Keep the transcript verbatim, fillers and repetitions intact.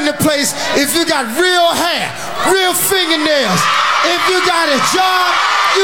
the place if you got real hair, real fingernails. If you got a job,